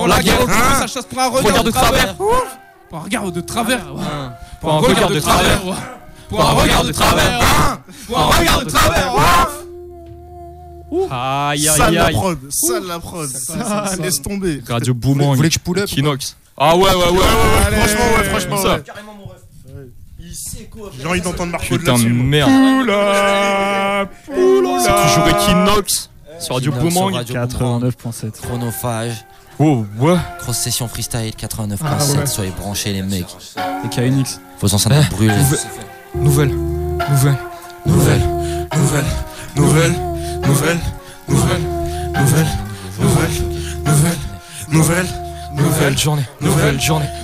la guerre. Ça chasse pour un regard de travers. Pour un regard de travers. Pour un regard de travers. Pour un regard de travers. Pour un regard de travers. Aïe Sale aïe la aïe. prod, sale la prod. Laisse tomber. Radio Vous Boomang. voulez que je pull up? Kinox. Ah ouais. Franchement, Ça. ouais. J'ai envie d'entendre Marco de Putain de là-dessus. moi. merde. C'est toujours Equinox sur Radio Equinox Boomang. sur Radio Boomang. 89.7. Chronophage, Oh ouais. grosse session freestyle 89.7. Soyez branchés les mecs. Et KNX. Vos enceintes brûlent. Nouvelle. Nouvelle journée.